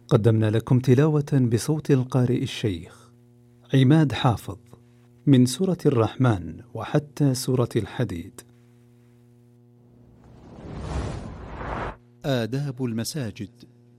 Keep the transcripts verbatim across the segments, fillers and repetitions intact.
قدمنا لكم تلاوة بصوت القارئ الشيخ عماد حافظ من سورة الرحمن وحتى سورة الحديد. آداب المساجد.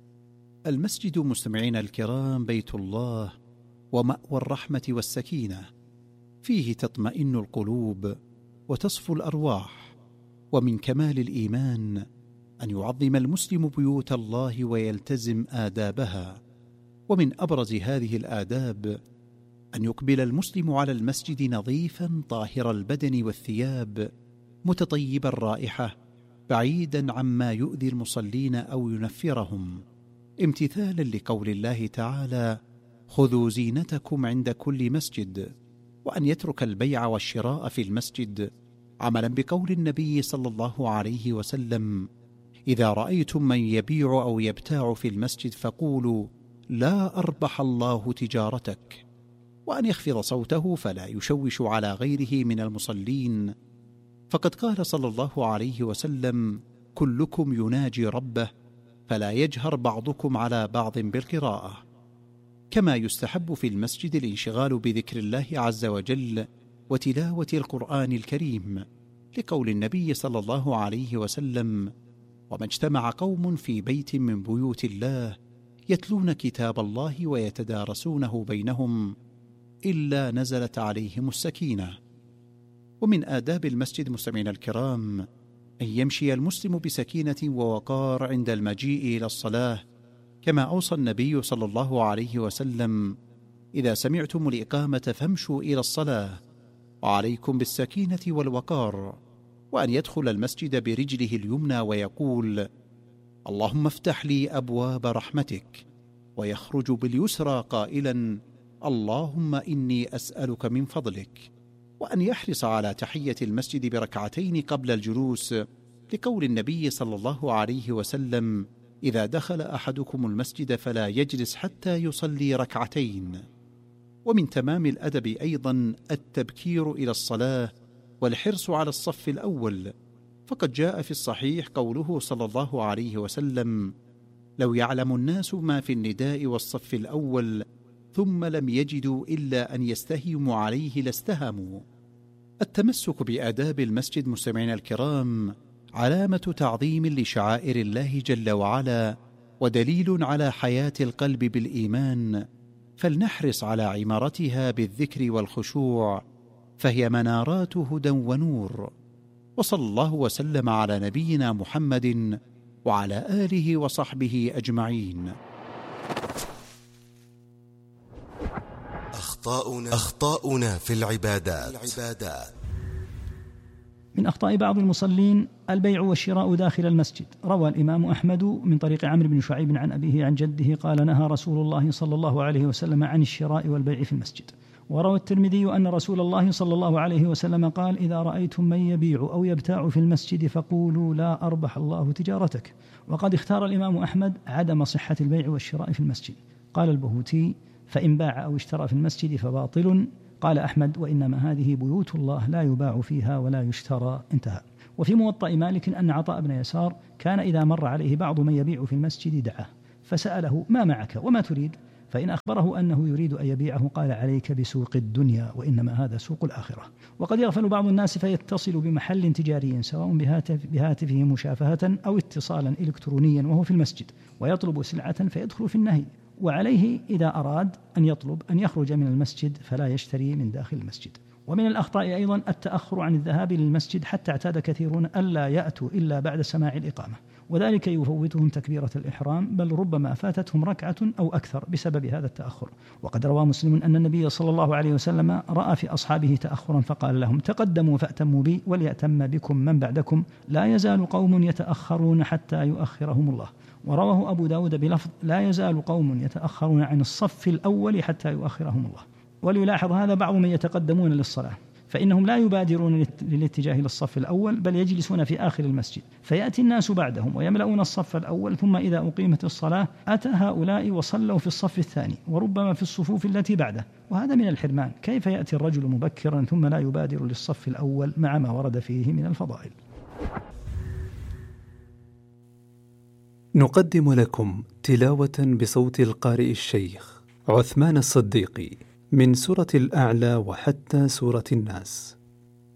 المسجد مستمعين الكرام بيت الله ومأوى الرحمة والسكينة، فيه تطمئن القلوب وتصفو الأرواح، ومن كمال الإيمان أن يعظم المسلم بيوت الله ويلتزم آدابها. ومن أبرز هذه الآداب أن يقبل المسلم على المسجد نظيفا طاهر البدن والثياب متطيب الرائحة، بعيدا عما يؤذي المصلين أو ينفرهم، امتثالا لقول الله تعالى: خذوا زينتكم عند كل مسجد. وأن يترك البيع والشراء في المسجد، عملا بقول النبي صلى الله عليه وسلم: إذا رأيتم من يبيع أو يبتاع في المسجد فقولوا: لا أربح الله تجارتك. وأن يخفض صوته فلا يشوش على غيره من المصلين، فقد قال صلى الله عليه وسلم: كلكم يناجي ربه، فلا يجهر بعضكم على بعض بالقراءة. كما يستحب في المسجد الانشغال بذكر الله عز وجل وتلاوة القرآن الكريم، لقول النبي صلى الله عليه وسلم: وما اجتمع قوم في بيت من بيوت الله يتلون كتاب الله ويتدارسونه بينهم إلا نزلت عليهم السكينة. ومن آداب المسجد مستمعين الكرام أن يمشي المسلم بسكينة ووقار عند المجيء إلى الصلاة، كما أوصى النبي صلى الله عليه وسلم: إذا سمعتم الإقامة فامشوا إلى الصلاة، وعليكم بالسكينة والوقار. وأن يدخل المسجد برجله اليمنى ويقول: اللهم افتح لي أبواب رحمتك، ويخرج باليسرى قائلا: اللهم إني أسألك من فضلك. وأن يحرص على تحية المسجد بركعتين قبل الجلوس، لقول النبي صلى الله عليه وسلم: إذا دخل أحدكم المسجد فلا يجلس حتى يصلي ركعتين. ومن تمام الأدب أيضا التبكير إلى الصلاة والحرص على الصف الأول، فقد جاء في الصحيح قوله صلى الله عليه وسلم: لو يعلم الناس ما في النداء والصف الأول ثم لم يجدوا إلا أن يستهموا عليه لاستهموا. التمسك بآداب المسجد مستمعين الكرام علامة تعظيم لشعائر الله جل وعلا، ودليل على حياة القلب بالإيمان، فلنحرص على عمارتها بالذكر والخشوع، فهي منارات هدى ونور. وصلى الله وسلم على نبينا محمد وعلى آله وصحبه أجمعين. أخطاؤنا, أخطاؤنا في العبادات. العبادات من أخطاء بعض المصلين البيع والشراء داخل المسجد. روى الإمام أحمد من طريق عمرو بن شعيب عن أبيه عن جده قال: نهى رسول الله صلى الله عليه وسلم عن الشراء والبيع في المسجد. وروى الترمذي أن رسول الله صلى الله عليه وسلم قال: إذا رأيتم من يبيع أو يبتاع في المسجد فقولوا: لا أربح الله تجارتك. وقد اختار الإمام أحمد عدم صحة البيع والشراء في المسجد. قال البهوتي: فإن باع أو اشترى في المسجد فباطل. قال أحمد: وإنما هذه بيوت الله لا يباع فيها ولا يشترى. انتهى. وفي موطأ مالك أن عطاء بن يسار كان إذا مر عليه بعض من يبيع في المسجد دعاه فسأله: ما معك وما تريد؟ فإن أخبره أنه يريد أن يبيعه قال: عليك بسوق الدنيا، وإنما هذا سوق الآخرة. وقد يغفل بعض الناس فيتصل بمحل تجاري سواء بهاتف بهاتفه مشافهة أو اتصالا إلكترونيا وهو في المسجد، ويطلب سلعة فيدخل في النهي. وعليه إذا أراد أن يطلب أن يخرج من المسجد فلا يشتري من داخل المسجد. ومن الأخطاء أيضا التأخر عن الذهاب للمسجد، حتى اعتاد كثيرون ألا يأتوا إلا بعد سماع الإقامة، وذلك يفوتهم تكبيرة الإحرام، بل ربما فاتتهم ركعة أو أكثر بسبب هذا التأخر. وقد روى مسلم أن النبي صلى الله عليه وسلم رأى في أصحابه تأخرا فقال لهم: تقدموا فأتموا بي وليأتم بكم من بعدكم، لا يزال قوم يتأخرون حتى يؤخرهم الله. ورواه أبو داود بلفظ: لا يزال قوم يتأخرون عن الصف الأول حتى يؤخرهم الله. وليلاحظ هذا بعض من يتقدمون للصلاة، فإنهم لا يبادرون للاتجاه للصف الأول، بل يجلسون في آخر المسجد، فيأتي الناس بعدهم ويملؤون الصف الأول، ثم إذا أقيمت الصلاة أتى هؤلاء وصلوا في الصف الثاني وربما في الصفوف التي بعده، وهذا من الحرمان. كيف يأتي الرجل مبكرا ثم لا يبادر للصف الأول مع ما ورد فيه من الفضائل؟ نقدم لكم تلاوة بصوت القارئ الشيخ عثمان الصديقي من سورة الأعلى وحتى سورة الناس.